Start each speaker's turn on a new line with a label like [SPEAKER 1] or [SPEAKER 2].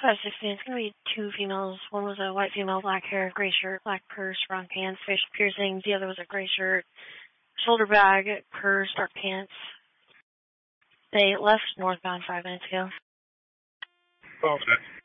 [SPEAKER 1] 516, it's going to be two females. One was a white female, black hair, gray shirt, black purse, brown pants, facial piercings. The other was a gray shirt, shoulder bag, purse, dark pants. They left northbound 5 minutes ago.
[SPEAKER 2] Okay.